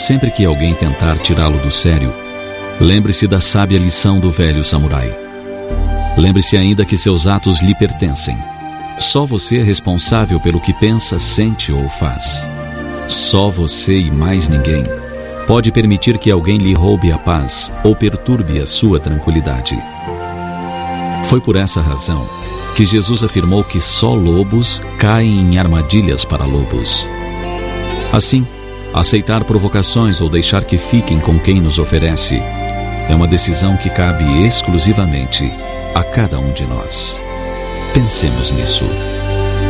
Sempre que alguém tentar tirá-lo do sério, lembre-se da sábia lição do velho samurai. Lembre-se ainda que seus atos lhe pertencem. Só você é responsável pelo que pensa, sente ou faz. Só você e mais ninguém pode permitir que alguém lhe roube a paz ou perturbe a sua tranquilidade. Foi por essa razão que Jesus afirmou que só lobos caem em armadilhas para lobos. Assim, aceitar provocações ou deixar que fiquem com quem nos oferece é uma decisão que cabe exclusivamente a cada um de nós. Pensemos nisso.